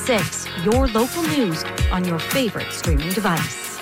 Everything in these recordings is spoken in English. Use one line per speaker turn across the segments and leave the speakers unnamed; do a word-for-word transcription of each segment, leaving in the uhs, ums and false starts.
six, your local news on your favorite streaming device.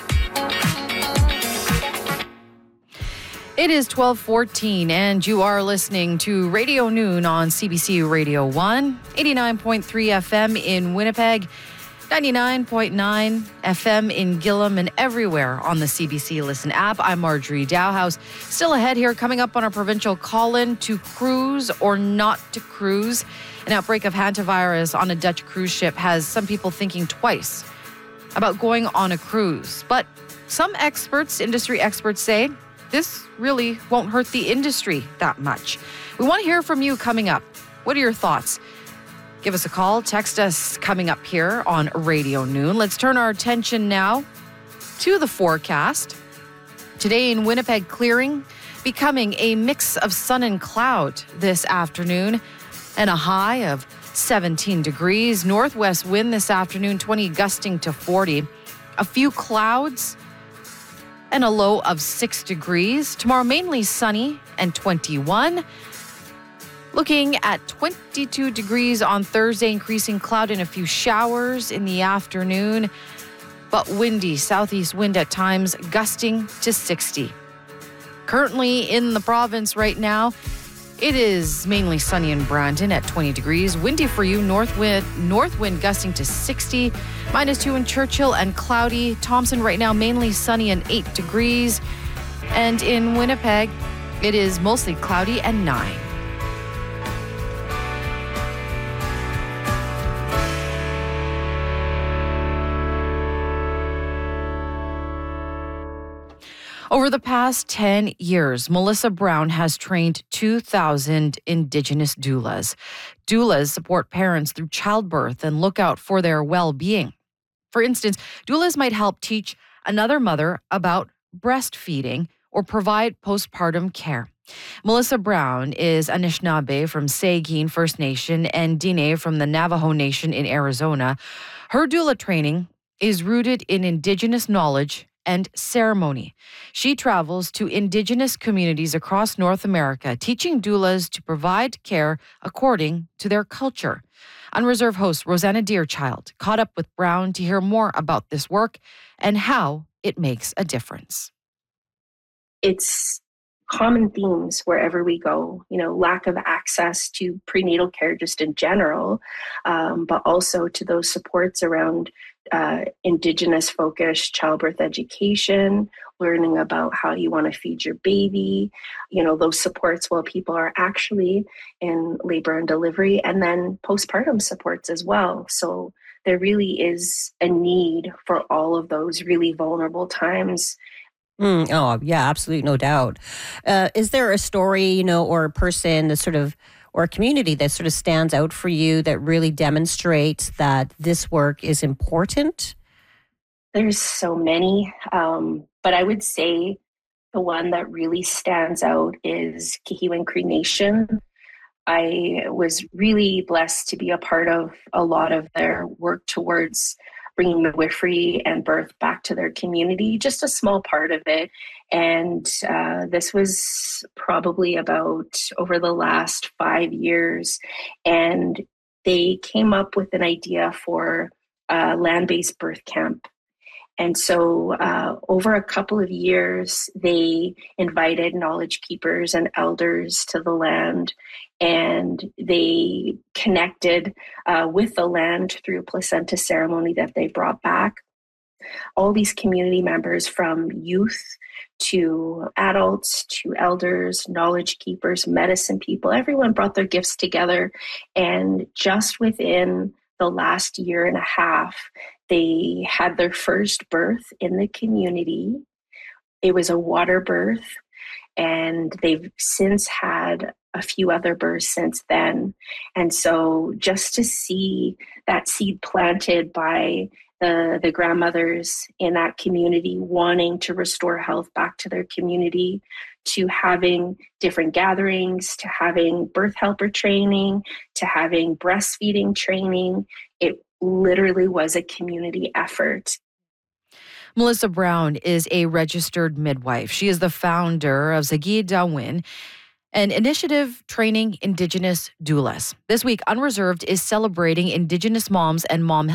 It is twelve fourteen and you are listening to Radio Noon on C B C Radio one, eighty-nine point three F M in Winnipeg, ninety-nine point nine F M in Gillam, and everywhere on the C B C Listen app. I'm Marjorie Dowhouse. Still ahead here, coming up on our provincial call-in to cruise or not to cruise. An outbreak of hantavirus on a Dutch cruise ship has some people thinking twice about going on a cruise. But some experts, industry experts say, this really won't hurt the industry that much. We want to hear from you coming up. What are your thoughts? Give us a call, text us coming up here on Radio Noon. Let's turn our attention now to the forecast. Today in Winnipeg, clearing, becoming a mix of sun and cloud this afternoon, and a high of seventeen degrees. Northwest wind this afternoon, twenty gusting to forty. A few clouds and a low of six degrees. Tomorrow, mainly sunny and twenty-one. Looking at twenty-two degrees on Thursday, increasing cloud and a few showers in the afternoon, but windy, southeast wind at times, gusting to sixty. Currently in the province right now, it is mainly sunny in Brandon at twenty degrees. Windy for you, north wind, north wind gusting to sixty. Minus two in Churchill and cloudy. Thompson right now mainly sunny and eight degrees. And in Winnipeg, it is mostly cloudy and nine. Over the past ten years, Melissa Brown has trained two thousand Indigenous doulas. Doulas support parents through childbirth and look out for their well-being. For instance, doulas might help teach another mother about breastfeeding or provide postpartum care. Melissa Brown is Anishinaabe from Saugeen First Nation and Diné from the Navajo Nation in Arizona. Her doula training is rooted in Indigenous knowledge and ceremony. She travels to Indigenous communities across North America, teaching doulas to provide care according to their culture. Unreserved host Rosanna Deerchild caught up with Brown to hear more about this work and how it makes a difference.
It's common themes wherever we go, you know, lack of access to prenatal care just in general, um, but also to those supports around uh, Indigenous focused childbirth education, learning about how you want to feed your baby, you know, those supports while people are actually in labor and delivery, and then postpartum supports as well. So there really is a need for all of those really vulnerable times.
Mm, oh, yeah, absolutely. No doubt. Uh, is there a story, you know, or a person that sort of, or a community that sort of stands out for you that really demonstrates that this work is important?
There's so many, um, but I would say the one that really stands out is Kihiwin Cree Nation. I was really blessed to be a part of a lot of their work towards bringing midwifery and birth back to their community, just a small part of it. And uh, this was probably about over the last five years. And they came up with an idea for a land-based birth camp. And so uh, over a couple of years, they invited knowledge keepers and elders to the land, and they connected uh, with the land through a placenta ceremony that they brought back. All these community members, from youth to adults to elders, knowledge keepers, medicine people, everyone brought their gifts together. And just within the last year and a half, they had their first birth in the community. It was a water birth, and they've since had a few other births since then. And so just to see that seed planted by the, the grandmothers in that community wanting to restore health back to their community, to having different gatherings, to having birth helper training, to having breastfeeding training, it literally was a community effort.
Melissa Brown is a registered midwife. She is the founder of Zagi Dawin, an initiative training Indigenous doulas. This week, Unreserved is celebrating Indigenous moms and mom health.